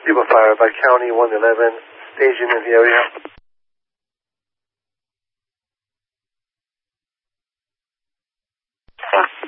Bugle Fire by County 111, staging in the area.